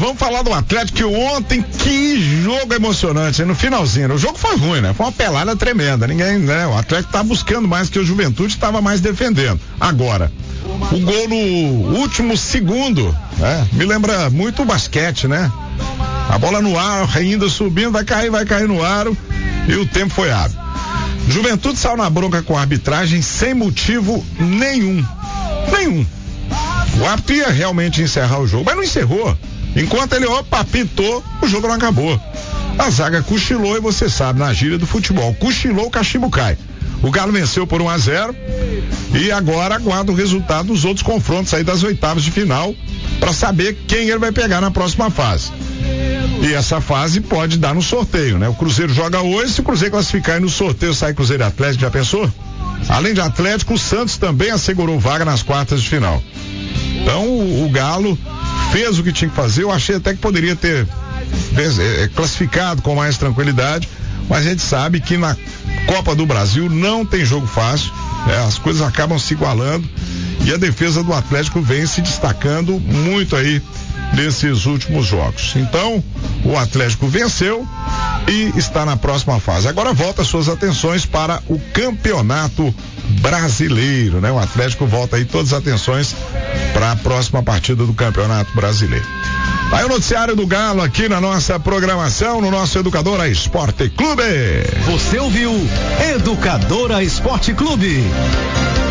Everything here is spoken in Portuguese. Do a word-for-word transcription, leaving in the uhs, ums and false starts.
vamos falar do Atlético, que ontem, que jogo emocionante, no finalzinho, o jogo foi ruim, né? Foi uma pelada tremenda, ninguém, né? O Atlético tá buscando mais, que o Juventude estava mais defendendo. Agora, o gol no último segundo, né? Me lembra muito o basquete, né? A bola no ar, ainda subindo, vai cair, vai cair no aro, e o tempo foi hábil. Juventude saiu na bronca com a arbitragem sem motivo nenhum, nenhum. O árbitro ia realmente encerrar o jogo, mas não encerrou. Enquanto ele, opa, apitou, o jogo não acabou. A zaga cochilou, e você sabe, na gíria do futebol, cochilou, o cachimbo cai. O Galo venceu por um a zero e agora aguarda o resultado dos outros confrontos aí das oitavas de final para saber quem ele vai pegar na próxima fase. E essa fase pode dar no sorteio, né? O Cruzeiro joga hoje, se o Cruzeiro classificar e no sorteio sai Cruzeiro e Atlético, já pensou? Além de Atlético, o Santos também assegurou vaga nas quartas de final. Então o, o Galo fez o que tinha que fazer. Eu achei até que poderia ter é, classificado com mais tranquilidade, mas a gente sabe que na Copa do Brasil não tem jogo fácil, né? As coisas acabam se igualando e a defesa do Atlético vem se destacando muito aí nesses últimos jogos. Então o Atlético venceu e está na próxima fase. Agora volta suas atenções para o Campeonato Brasileiro, né? O Atlético volta aí todas as atenções para a próxima partida do Campeonato Brasileiro. Aí o noticiário do Galo aqui na nossa programação, no nosso Educadora Esporte Clube. Você ouviu Educadora Esporte Clube.